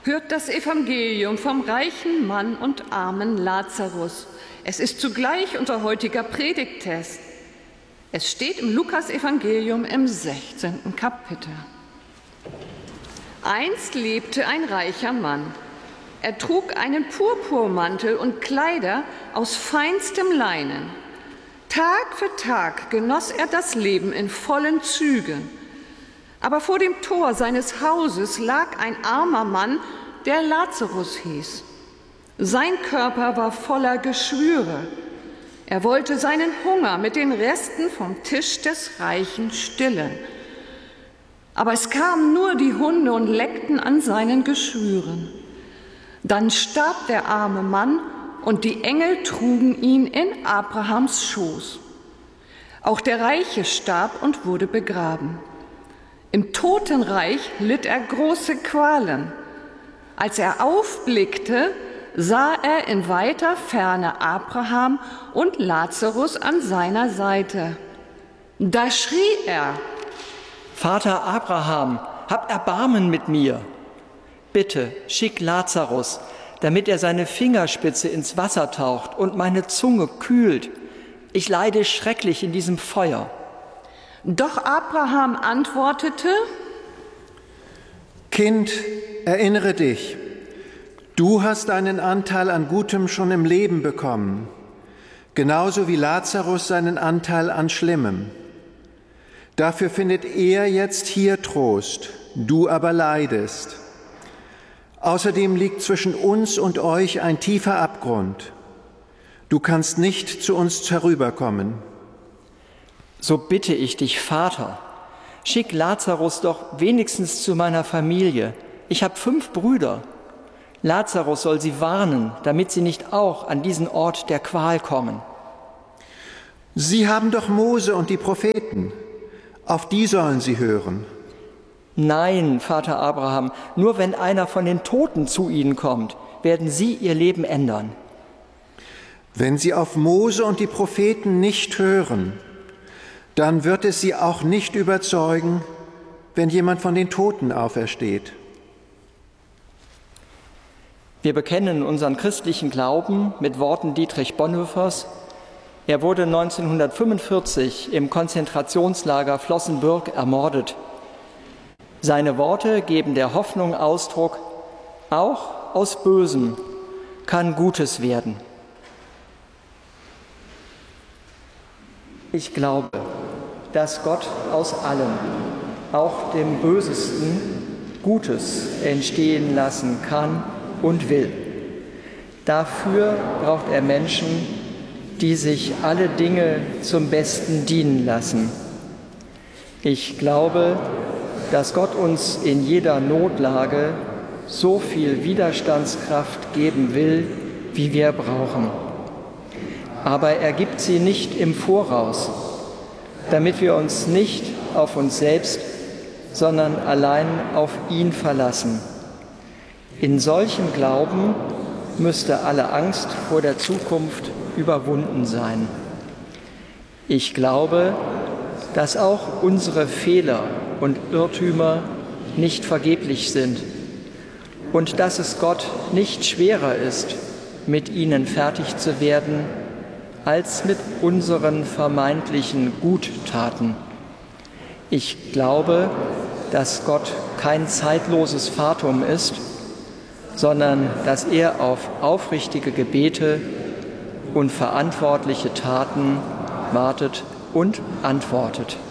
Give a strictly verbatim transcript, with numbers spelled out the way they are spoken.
Hört das Evangelium vom reichen Mann und armen Lazarus. Es ist zugleich unser heutiger Predigttext. Es steht im Lukas-Evangelium im sechzehnten Kapitel. Einst lebte ein reicher Mann. Er trug einen Purpurmantel und Kleider aus feinstem Leinen. Tag für Tag genoss er das Leben in vollen Zügen. Aber vor dem Tor seines Hauses lag ein armer Mann, der Lazarus hieß. Sein Körper war voller Geschwüre. Er wollte seinen Hunger mit den Resten vom Tisch des Reichen stillen. Aber es kamen nur die Hunde und leckten an seinen Geschwüren. Dann starb der arme Mann und die Engel trugen ihn in Abrahams Schoß. Auch der Reiche starb und wurde begraben. Im Totenreich litt er große Qualen. Als er aufblickte, sah er in weiter Ferne Abraham und Lazarus an seiner Seite. Da schrie er: Vater Abraham, hab Erbarmen mit mir. Bitte, schick Lazarus, damit er seine Fingerspitze ins Wasser taucht und meine Zunge kühlt. Ich leide schrecklich in diesem Feuer. Doch Abraham antwortete: Kind, erinnere dich, du hast einen Anteil an Gutem schon im Leben bekommen, genauso wie Lazarus seinen Anteil an Schlimmem. Dafür findet er jetzt hier Trost, du aber leidest. Außerdem liegt zwischen uns und euch ein tiefer Abgrund. Du kannst nicht zu uns herüberkommen. So bitte ich dich, Vater, schick Lazarus doch wenigstens zu meiner Familie. Ich habe fünf Brüder. Lazarus soll sie warnen, damit sie nicht auch an diesen Ort der Qual kommen. Sie haben doch Mose und die Propheten. Auf die sollen sie hören. Nein, Vater Abraham, nur wenn einer von den Toten zu ihnen kommt, werden sie ihr Leben ändern. Wenn sie auf Mose und die Propheten nicht hören, dann wird es sie auch nicht überzeugen, wenn jemand von den Toten aufersteht. Wir bekennen unseren christlichen Glauben mit Worten Dietrich Bonhoeffers. Er wurde neunzehnhundertfünfundvierzig im Konzentrationslager Flossenbürg ermordet. Seine Worte geben der Hoffnung Ausdruck: Auch aus Bösem kann Gutes werden. Ich glaube, dass Gott aus allem, auch dem Bösesten, Gutes entstehen lassen kann und will. Dafür braucht er Menschen, die sich alle Dinge zum Besten dienen lassen. Ich glaube, dass Gott uns in jeder Notlage so viel Widerstandskraft geben will, wie wir brauchen. Aber er gibt sie nicht im Voraus, damit wir uns nicht auf uns selbst, sondern allein auf ihn verlassen. In solchem Glauben müsste alle Angst vor der Zukunft überwunden sein. Ich glaube, dass auch unsere Fehler und Irrtümer nicht vergeblich sind und dass es Gott nicht schwerer ist, mit ihnen fertig zu werden, als mit unseren vermeintlichen Guttaten. Ich glaube, dass Gott kein zeitloses Fatum ist, sondern dass er auf aufrichtige Gebete und verantwortliche Taten wartet und antwortet.